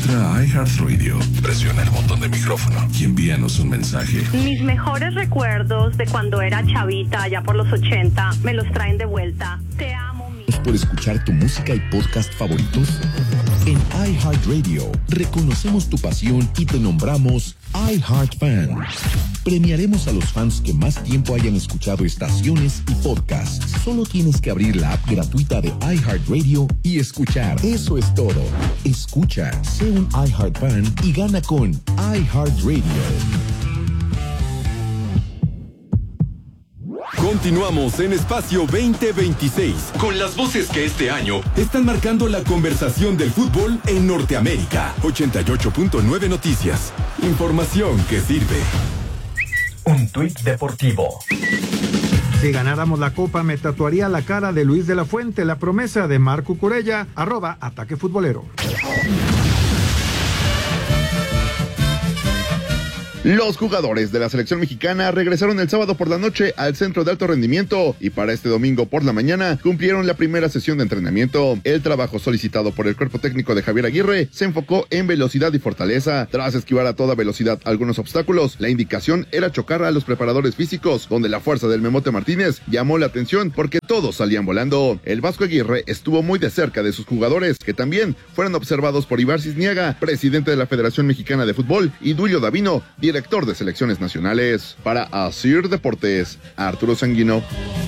Entra a iHeartRadio, presiona el botón de micrófono y envíanos un mensaje. Mis mejores recuerdos de cuando era chavita, allá por los 80, me los traen de vuelta. Te amo, mi... ¿Por escuchar tu música y podcast favoritos? En iHeartRadio reconocemos tu pasión y te nombramos iHeartFan. Premiaremos a los fans que más tiempo hayan escuchado estaciones y podcasts. Solo tienes que abrir la app gratuita de iHeartRadio y escuchar. Eso es todo. Escucha, sé un iHeartFan y gana con iHeartRadio. Continuamos en Espacio 2026 con las voces que este año están marcando la conversación del fútbol en Norteamérica. 88.9 Noticias. Información que sirve. Un tuit deportivo. Si ganáramos la Copa, me tatuaría la cara de Luis de la Fuente. La promesa de Marco Curella, @Ataque Futbolero. Los jugadores de la selección mexicana regresaron el sábado por la noche al centro de alto rendimiento y para este domingo por la mañana cumplieron la primera sesión de entrenamiento. El trabajo solicitado por el cuerpo técnico de Javier Aguirre se enfocó en velocidad y fortaleza. Tras esquivar a toda velocidad algunos obstáculos, la indicación era chocar a los preparadores físicos, donde la fuerza del Memote Martínez llamó la atención porque todos salían volando. El Vasco Aguirre estuvo muy de cerca de sus jugadores, que también fueron observados por Ibar Cisniega, presidente de la Federación Mexicana de Fútbol, y Duilio Davino, director de selecciones nacionales. Para Asir Deportes, Arturo Sanguino.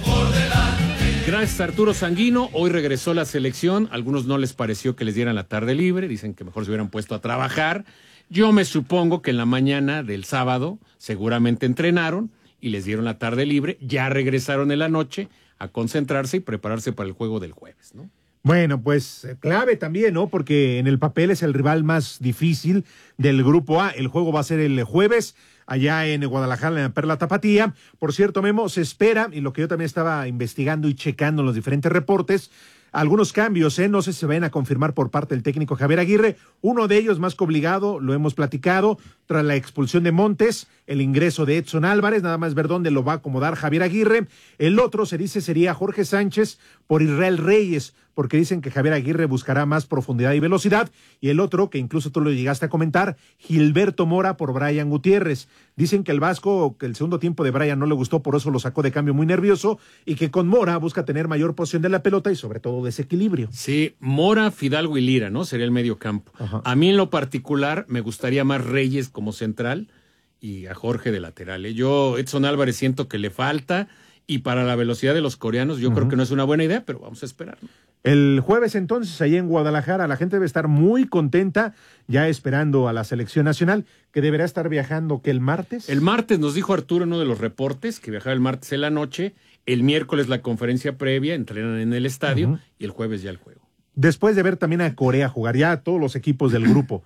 Gracias, Arturo Sanguino. Hoy regresó la selección. Algunos no les pareció que les dieran la tarde libre. Dicen que mejor se hubieran puesto a trabajar. Yo me supongo que en la mañana del sábado seguramente entrenaron y les dieron la tarde libre. Ya regresaron en la noche a concentrarse y prepararse para el juego del jueves, ¿no? Bueno, pues clave también, ¿no? Porque en el papel es el rival más difícil del Grupo A. El juego va a ser el jueves allá en Guadalajara, en la Perla Tapatía. Por cierto, Memo, se espera, y lo que yo también estaba investigando y checando en los diferentes reportes, algunos cambios, no sé si se vayan a confirmar por parte del técnico Javier Aguirre. Uno de ellos más que obligado, lo hemos platicado, tras la expulsión de Montes, el ingreso de Edson Álvarez, nada más ver dónde lo va a acomodar Javier Aguirre. El otro, se dice, sería Jorge Sánchez por Israel Reyes, porque dicen que Javier Aguirre buscará más profundidad y velocidad. Y el otro, que incluso tú lo llegaste a comentar, Gilberto Mora por Brian Gutiérrez. Dicen que el Vasco, que el segundo tiempo de Brian no le gustó, por eso lo sacó de cambio muy nervioso, y que con Mora busca tener mayor posición de la pelota y sobre todo desequilibrio. Sí, Mora, Fidalgo y Lira, ¿no? Sería el medio campo. Ajá. A mí en lo particular me gustaría más Reyes como central y a Jorge de lateral. Yo, Edson Álvarez, siento que le falta, y para la velocidad de los coreanos yo creo que no es una buena idea, pero vamos a esperar, ¿no? El jueves entonces, allá en Guadalajara, la gente debe estar muy contenta, ya esperando a la selección nacional, que deberá estar viajando, ¿que el martes? El martes nos dijo Arturo en uno de los reportes que viajaba el martes en la noche, el miércoles la conferencia previa, entrenan en el estadio, y el jueves ya el juego. Después de ver también a Corea jugar, ya todos los equipos del grupo,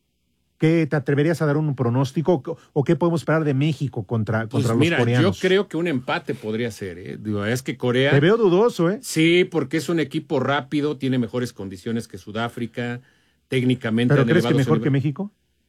¿qué te atreverías a dar un pronóstico o qué podemos esperar de México contra los coreanos? Yo creo que un empate podría ser, ¿eh? Digo, es que Corea... Te veo dudoso, ¿eh? Sí, porque es un equipo rápido, tiene mejores condiciones que Sudáfrica, técnicamente... ¿Pero crees que mejor que México?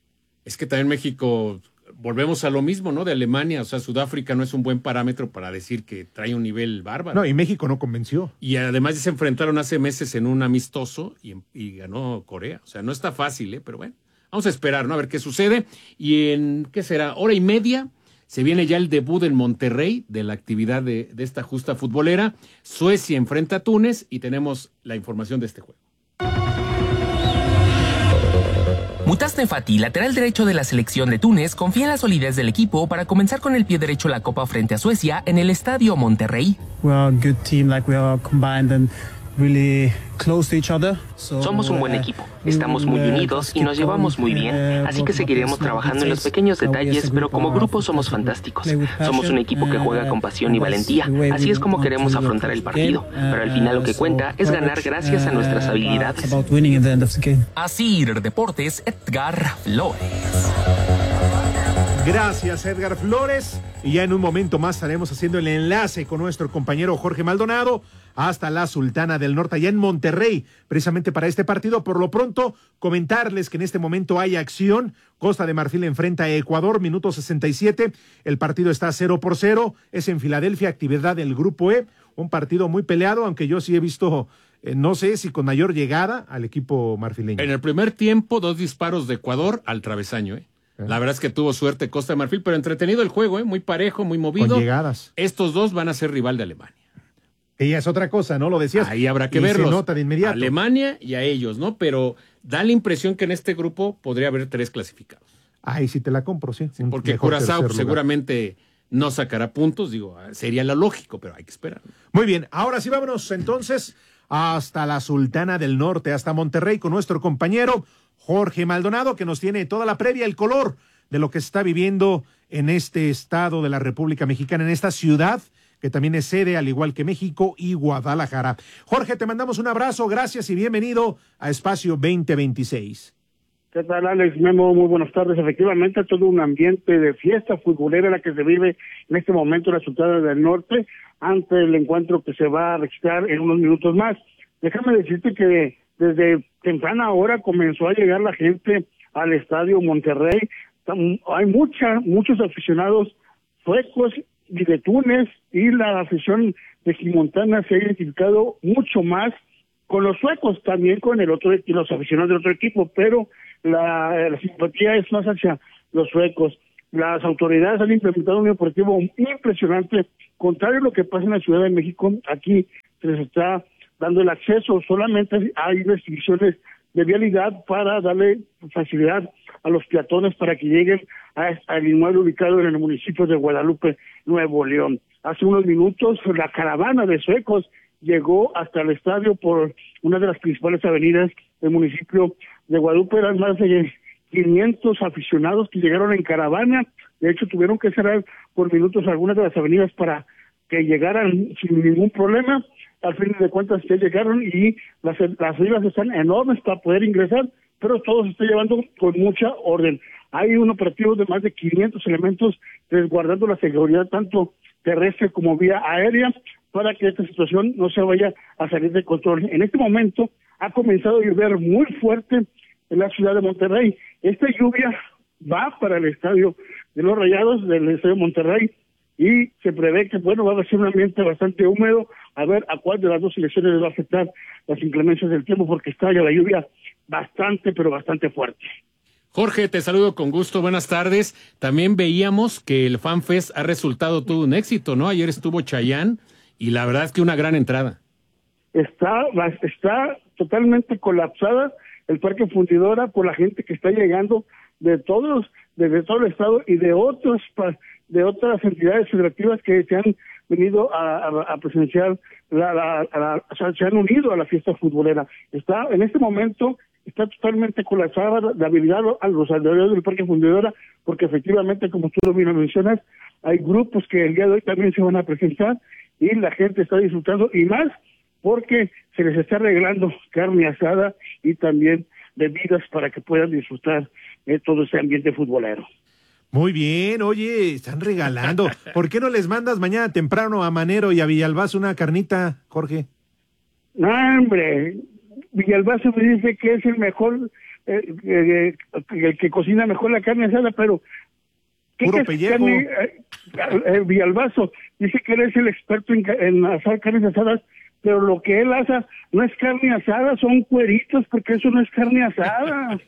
Es que también México, volvemos a lo mismo, ¿no? De Alemania, o sea, Sudáfrica no es un buen parámetro para decir que trae un nivel bárbaro. No, y México no convenció. Y además ya se enfrentaron hace meses en un amistoso y ganó Corea. O sea, no está fácil, pero bueno. Vamos a esperar, ¿no? A ver qué sucede. Y en, ¿qué será? Hora y media se viene ya el debut en Monterrey de la actividad de esta justa futbolera. Suecia enfrenta a Túnez y tenemos la información de este juego. Mutasne Fati, lateral derecho de la selección de Túnez, confía en la solidez del equipo para comenzar con el pie derecho la Copa frente a Suecia en el Estadio Monterrey. We are a good team, like we are combined and really close to each other. Somos un buen equipo, estamos muy unidos y nos llevamos muy bien, así que seguiremos trabajando en los pequeños detalles, pero como grupo somos fantásticos. Somos un equipo que juega con pasión y valentía, así es como queremos afrontar el partido, pero al final lo que cuenta es ganar gracias a nuestras habilidades. Asir Deportes, Edgar Flores. Gracias, Edgar Flores. Y ya en un momento más estaremos haciendo el enlace con nuestro compañero Jorge Maldonado hasta la Sultana del Norte, allá en Monterrey, precisamente para este partido. Por lo pronto, comentarles que en este momento hay acción. Costa de Marfil enfrenta a Ecuador, minuto 67. El partido está 0-0. Es en Filadelfia, actividad del Grupo E. Un partido muy peleado, aunque yo sí he visto no sé si con mayor llegada al equipo marfileño. En el primer tiempo, 2 disparos de Ecuador al travesaño, La verdad es que tuvo suerte Costa de Marfil, pero entretenido el juego, muy parejo, muy movido. Con llegadas. Estos 2 van a ser rival de Alemania. Ella es otra cosa, ¿no? Lo decías. Ahí habrá que verlos. Se nota de inmediato. Alemania y a ellos, ¿no? Pero da la impresión que en este grupo podría haber 3 clasificados. Ahí sí te la compro, sí. Porque Curazao seguramente no sacará puntos, sería lo lógico, pero hay que esperar. Muy bien, ahora sí vámonos entonces hasta la Sultana del Norte, hasta Monterrey, con nuestro compañero Jorge Maldonado, que nos tiene toda la previa, el color de lo que está viviendo en este estado de la República Mexicana, en esta ciudad que también es sede, al igual que México y Guadalajara. Jorge, te mandamos un abrazo, gracias y bienvenido a Espacio 2026. ¿Qué tal, Alex? Memo, muy buenas tardes. Efectivamente, todo un ambiente de fiesta futbolera la que se vive en este momento en la Sultana del Norte, ante el encuentro que se va a registrar en unos minutos más. Déjame decirte que desde temprana hora comenzó a llegar la gente al Estadio Monterrey. Hay muchos aficionados suecos y de Túnez, y la afición de Gimontana se ha identificado mucho más con los suecos, también con los aficionados del otro equipo, pero la simpatía es más hacia los suecos. Las autoridades han implementado un operativo impresionante, contrario a lo que pasa en la Ciudad de México. Aquí se les está dando el acceso, solamente hay restricciones de vialidad para darle facilidad a los peatones para que lleguen al inmueble ubicado en el municipio de Guadalupe, Nuevo León. Hace unos minutos la caravana de suecos llegó hasta el estadio por una de las principales avenidas del municipio de Guadalupe. Eran más de 500 aficionados que llegaron en caravana. De hecho, tuvieron que cerrar por minutos algunas de las avenidas para que llegaran sin ningún problema. Al fin de cuentas ya llegaron y las filas están enormes para poder ingresar, pero todo se está llevando con mucha orden. Hay un operativo de más de 500 elementos resguardando la seguridad tanto terrestre como vía aérea para que esta situación no se vaya a salir de control. En este momento ha comenzado a llover muy fuerte en la ciudad de Monterrey. Esta lluvia va para el estadio de los Rayados del estadio Monterrey y se prevé que, va a ser un ambiente bastante húmedo, a ver a cuál de las dos selecciones les va a afectar las inclemencias del tiempo, porque está ya la lluvia bastante, pero bastante fuerte. Jorge, te saludo con gusto, buenas tardes. También veíamos que el FanFest ha resultado todo un éxito, ¿no? Ayer estuvo Chayanne y la verdad es que una gran entrada. Está totalmente colapsada el Parque Fundidora por la gente que está llegando desde todo el estado y de otras entidades federativas que se han venido a presenciar, se han unido a la fiesta futbolera. En este momento está totalmente colapsada la habilidad a los alrededores del Parque Fundidora, porque efectivamente, como tú lo bien mencionas, hay grupos que el día de hoy también se van a presentar y la gente está disfrutando, y más porque se les está regalando carne asada y también bebidas para que puedan disfrutar de todo ese ambiente futbolero. Muy bien, oye, están regalando. ¿Por qué no les mandas mañana temprano a Manero y a Villalbazo una carnita, Jorge? No, hombre, Villalbazo me dice que es el mejor, el que cocina mejor la carne asada, pero puro pellejo. Villalbazo dice que él es el experto en asar carnes asadas, pero lo que él hace no es carne asada, son cueritos, porque eso no es carne asada.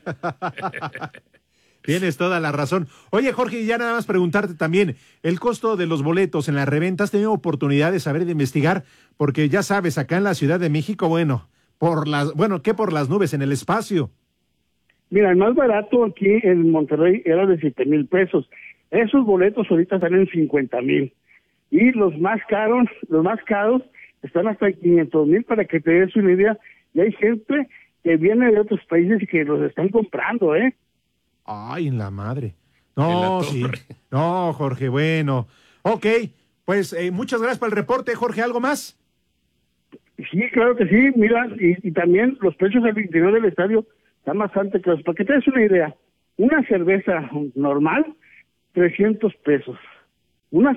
Tienes toda la razón. Oye, Jorge, ya nada más preguntarte también, el costo de los boletos en la reventa, ¿has tenido oportunidad de saber y de investigar? Porque ya sabes, acá en la Ciudad de México, por las nubes en el espacio. Mira, el más barato aquí en Monterrey era de 7,000 pesos. Esos boletos ahorita están en 50,000. Y los más caros están hasta en 500,000, para que te des una idea. Y hay gente que viene de otros países y que los están comprando, ¿eh? Ay, en la madre. No, sí. No, Jorge, bueno. Ok, pues muchas gracias por el reporte, Jorge. ¿Algo más? Sí, claro que sí. Mira, y también los precios al interior del estadio están bastante caros. Para que te des una idea, una cerveza normal, 300 pesos. Unas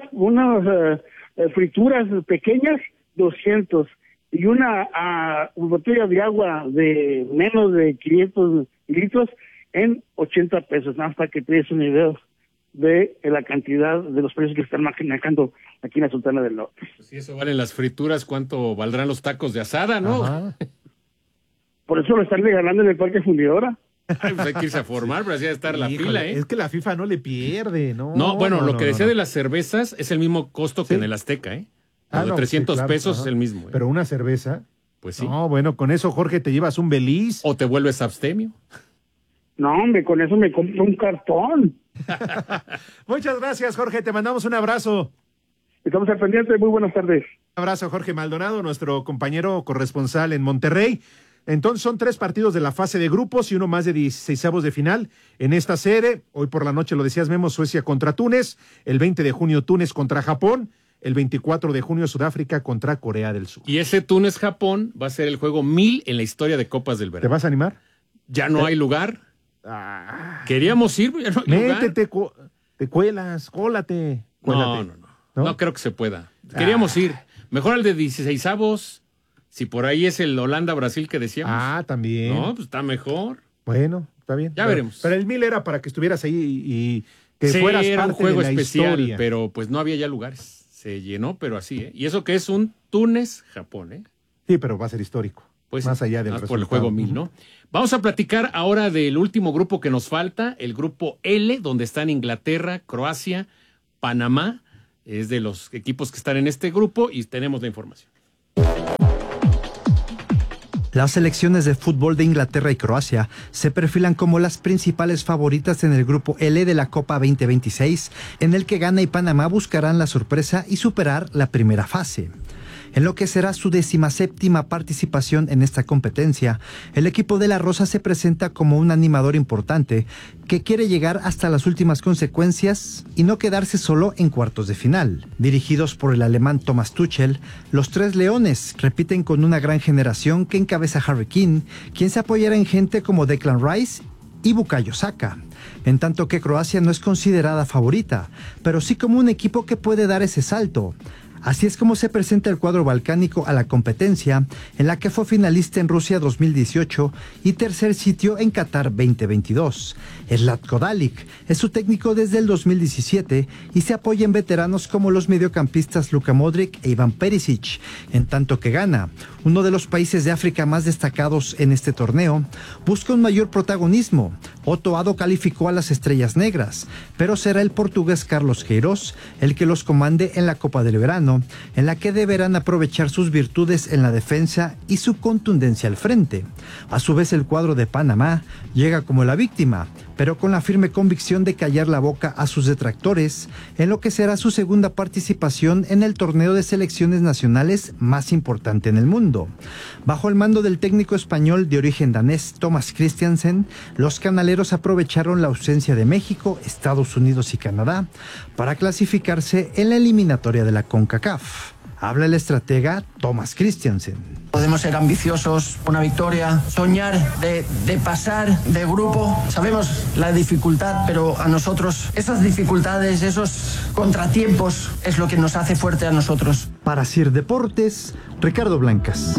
frituras pequeñas, 200. Y una botella de agua de menos de 500 litros en 80 pesos, nada más para que te des una idea de la cantidad de los precios que están manejando aquí en la Sultana del Norte. Pues si eso valen las frituras, ¿cuánto valdrán los tacos de asada, no? Ajá. Por eso lo están regalando en el Parque Fundidora. Ay, pues hay que irse a formar, pero así debe estar la Híjole, fila, ¿eh? Es que la FIFA no le pierde, ¿no? No, bueno, no, lo no, que no, decía no. de las cervezas es el mismo costo que en el Azteca, ¿eh? Lo de no, 300 sí, claro, pesos ajá. es el mismo, ¿eh? Pero una cerveza. Pues sí. No, bueno, con eso, Jorge, te llevas un Beliz. O te vuelves abstemio. No, hombre, con eso me compro un cartón. Muchas gracias, Jorge. Te mandamos un abrazo. Estamos al pendiente. Muy buenas tardes. Un abrazo, Jorge Maldonado, nuestro compañero corresponsal en Monterrey. Entonces son 3 partidos de la fase de grupos y uno más de 16avos de final en esta serie. Hoy por la noche, lo decías, Memo, Suecia contra Túnez. El 20 de junio, Túnez contra Japón. El 24 de junio, Sudáfrica contra Corea del Sur. Y ese Túnez-Japón va a ser el juego 1000 en la historia de Copas del Verano. ¿Te vas a animar? Ya no hay lugar. Queríamos ir, ya no hay Métete, lugar. te cuelas, cólate. No, no creo que se pueda. Queríamos ir. Mejor el de 16avos. Si por ahí es el Holanda-Brasil que decíamos. Ah, también. No, pues está mejor. Bueno, está bien. Ya veremos. Pero el 1000 era para que estuvieras ahí y que Sí, fueras era parte un juego de la especial, historia. pero pues no había ya lugares. Se llenó, pero así, ¿eh? Y eso que es un Túnez-Japón, ¿eh? Sí, pero va a ser histórico. Pues más allá del más resultado. por el juego 1000, ¿no? Vamos a platicar ahora del último grupo que nos falta, el grupo L, donde están Inglaterra, Croacia, Panamá. Es de los equipos que están en este grupo y tenemos la información. Las selecciones de fútbol de Inglaterra y Croacia se perfilan como las principales favoritas en el grupo L de la Copa 2026, en el que Ghana y Panamá buscarán la sorpresa y superar la primera fase. En lo que será su 17ª participación en esta competencia, el equipo de la Rosa se presenta como un animador importante que quiere llegar hasta las últimas consecuencias y no quedarse solo en cuartos de final. Dirigidos por el alemán Thomas Tuchel, los Tres Leones repiten con una gran generación que encabeza Harry Kane, quien se apoyará en gente como Declan Rice y Bukayo Saka. En tanto que Croacia no es considerada favorita, pero sí como un equipo que puede dar ese salto. Así es como se presenta el cuadro balcánico a la competencia, en la que fue finalista en Rusia 2018 y tercer sitio en Qatar 2022. Zlatko Dalic es su técnico desde el 2017 y se apoya en veteranos como los mediocampistas Luka Modric e Ivan Perisic, en tanto que Ghana, uno de los países de África más destacados en este torneo, busca un mayor protagonismo. Otto Addo calificó a las Estrellas Negras, pero será el portugués Carlos Queiroz el que los comande en la Copa del Verano, en la que deberán aprovechar sus virtudes en la defensa y su contundencia al frente. A su vez, el cuadro de Panamá llega como la víctima, pero con la firme convicción de callar la boca a sus detractores en lo que será su segunda participación en el torneo de selecciones nacionales más importante en el mundo. Bajo el mando del técnico español de origen danés Thomas Christiansen, los canaleros aprovecharon la ausencia de México, Estados Unidos y Canadá para clasificarse en la eliminatoria de la CONCACAF. Habla el estratega Thomas Christiansen. Podemos ser ambiciosos, una victoria, soñar de pasar de grupo. Sabemos la dificultad, pero a nosotros esas dificultades, esos contratiempos es lo que nos hace fuerte a nosotros. Para CIR Deportes, Ricardo Blancas.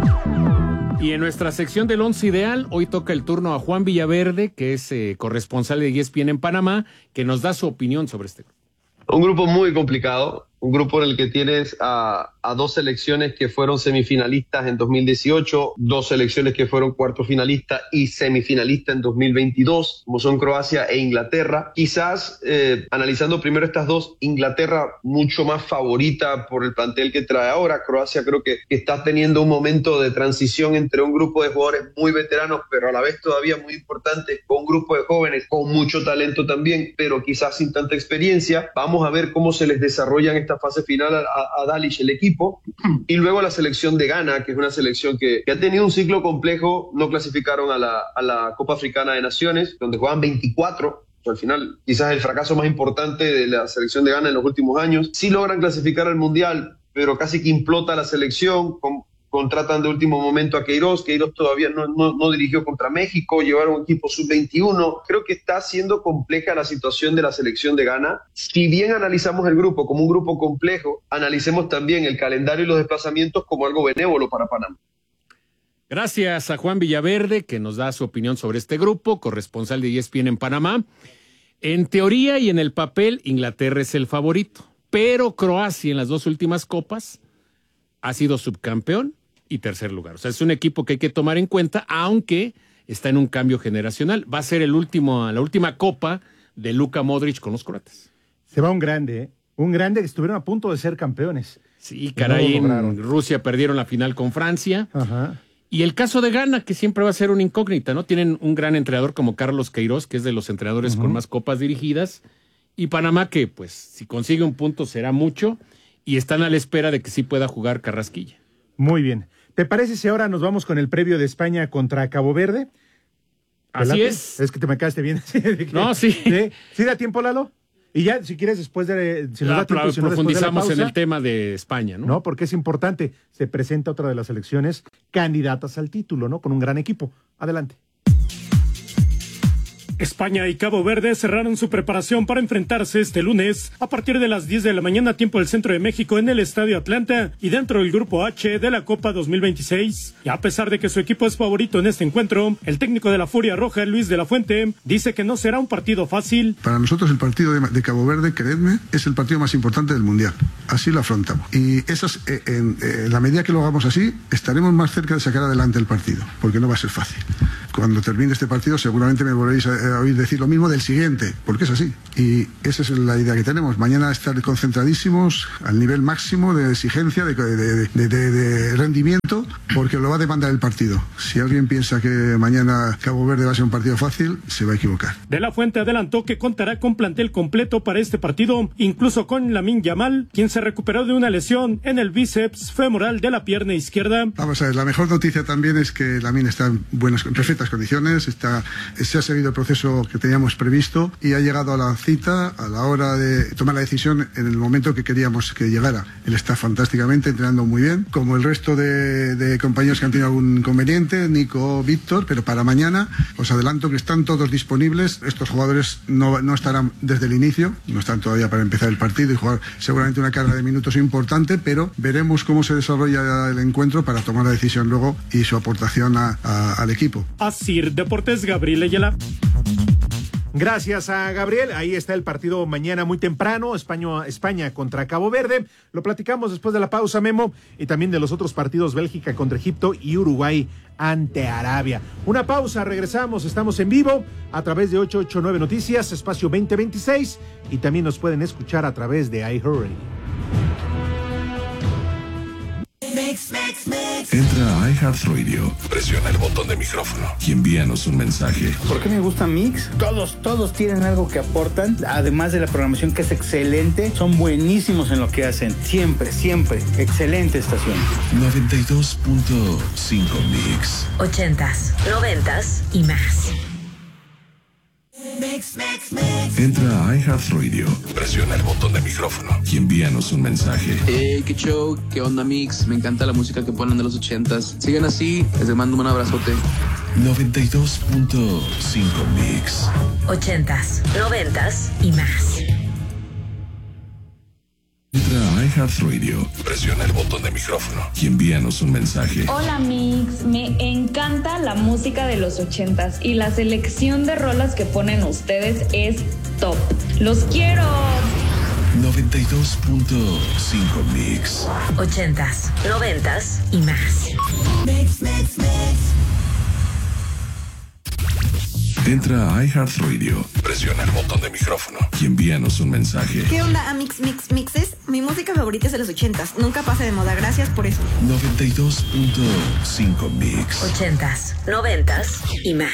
Y en nuestra sección del Once Ideal, hoy toca el turno a Juan Villaverde, que es corresponsal de ESPN en Panamá, que nos da su opinión sobre este grupo. Un grupo muy complicado, un grupo en el que tienes a dos selecciones que fueron semifinalistas en 2018, dos selecciones que fueron cuartos finalistas y semifinalistas en 2022, como son Croacia e Inglaterra. Quizás, analizando primero estas dos, Inglaterra mucho más favorita por el plantel que trae ahora. Croacia creo que está teniendo un momento de transición entre un grupo de jugadores muy veteranos, pero a la vez todavía muy importantes, con un grupo de jóvenes con mucho talento también, pero quizás sin tanta experiencia. Vamos a ver cómo se les desarrolla en esta fase final a Dalic el equipo. Y luego la selección de Ghana, que es una selección que ha tenido un ciclo complejo. No clasificaron a la Copa Africana de Naciones, donde juegan 24. Al final, quizás el fracaso más importante de la selección de Ghana en los últimos años. Sí logran clasificar al Mundial, pero casi que implota la selección. Contratan de último momento a Queiroz. Queiroz todavía no dirigió contra México, llevaron un equipo sub-21. Creo que está siendo compleja la situación de la selección de Ghana. Si bien analizamos el grupo como un grupo complejo, analicemos también el calendario y los desplazamientos como algo benévolo para Panamá. Gracias a Juan Villaverde, que nos da su opinión sobre este grupo, corresponsal de ESPN en Panamá. En teoría y en el papel, Inglaterra es el favorito, pero Croacia en las 2 últimas copas ha sido subcampeón y tercer lugar. O sea, es un equipo que hay que tomar en cuenta, aunque está en un cambio generacional. Va a ser la última copa de Luka Modric con los croatas. Se va un grande que estuvieron a punto de ser campeones. Sí, caray, en Rusia perdieron la final con Francia. Ajá. Y el caso de Ghana, que siempre va a ser una incógnita, ¿no? Tienen un gran entrenador como Carlos Queiroz, que es de los entrenadores con más copas dirigidas. Y Panamá, que pues si consigue un punto será mucho. Y están a la espera de que sí pueda jugar Carrasquilla. Muy bien. ¿Te parece si ahora nos vamos con el previo de España contra Cabo Verde? Así es. Es que te me quedaste bien. No, sí. ¿Sí da tiempo, Lalo? Y ya, si quieres, después de... Si nos da tiempo, si no, profundizamos pausa, en el tema de España, ¿no? No, porque es importante. Se presenta otra de las selecciones candidatas al título, ¿no? Con un gran equipo. Adelante. España y Cabo Verde cerraron su preparación para enfrentarse este lunes a partir de las 10 de la mañana tiempo del centro de México en el Estadio Atlanta y dentro del grupo H de la Copa 2026. Y a pesar de que su equipo es favorito en este encuentro, el técnico de la Furia Roja, Luis de la Fuente, dice que no será un partido fácil. Para nosotros el partido de Cabo Verde, creedme, es el partido más importante del Mundial. Así lo afrontamos. Y en la medida que lo hagamos así, estaremos más cerca de sacar adelante el partido, porque no va a ser fácil. Cuando termine este partido seguramente me volveréis a oír decir lo mismo del siguiente, porque es así. Y esa es la idea que tenemos. Mañana estar concentradísimos al nivel máximo de exigencia, de rendimiento, porque lo va a demandar el partido. Si alguien piensa que mañana Cabo Verde va a ser un partido fácil, se va a equivocar. De la Fuente adelantó que contará con plantel completo para este partido, incluso con Lamine Yamal, quien se recuperó de una lesión en el bíceps femoral de la pierna izquierda. Vamos a ver, la mejor noticia también es que Lamine está en perfectas condiciones, se ha seguido el proceso que teníamos previsto y ha llegado a la cita a la hora de tomar la decisión en el momento que queríamos que llegara. Él está fantásticamente, entrenando muy bien, como el resto de compañeros que han tenido algún inconveniente, Nico, Víctor, pero para mañana os adelanto que están todos disponibles. Estos jugadores no estarán desde el inicio, no están todavía para empezar el partido y jugar seguramente una carga de minutos importante, pero veremos cómo se desarrolla el encuentro para tomar la decisión luego y su aportación al equipo. Asir Deportes, Gabriel Ayala. Gracias a Gabriel. Ahí está el partido mañana muy temprano, España contra Cabo Verde. Lo platicamos después de la pausa, Memo, y también de los otros partidos, Bélgica contra Egipto y Uruguay ante Arabia. Una pausa, regresamos, estamos en vivo a través de 889 Noticias, espacio 2026, y también nos pueden escuchar a través de iHeartRadio. Entra a iHeartRadio, presiona el botón de micrófono y envíanos un mensaje. ¿Por qué me gusta Mix? Todos tienen algo que aportan, además de la programación que es excelente, son buenísimos en lo que hacen, siempre, excelente estación. 92.5 Mix. 80s, 90s y más. Entra a iHeartRadio, presiona el botón de micrófono y envíanos un mensaje. Qué show, qué onda Mix, me encanta la música que ponen de los 80s. Sigan así, les mando un abrazote. 92.5 Mix. 80s, 90s y más. Entra a iHeartRadio, presiona el botón de micrófono y envíanos un mensaje. Hola Mix, me encanta la música de los 80s y la selección de rolas que ponen ustedes es top. ¡Los quiero! 92.5 Mix. 80s, 90s y más. Mix. Entra a iHeartRadio, presiona el botón de micrófono y envíanos un mensaje. ¿Qué onda, Mixes? Mi música favorita es de los 80s. Nunca pasa de moda, gracias por eso. 92.5 Mix. 80s, 90s y más.